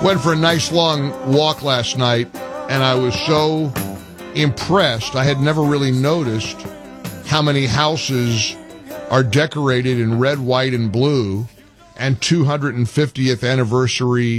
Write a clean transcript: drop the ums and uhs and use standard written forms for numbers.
Went for a nice long walk last night, and I was so impressed. I had never really noticed how many houses are decorated in red, white, and blue, and 250th anniversary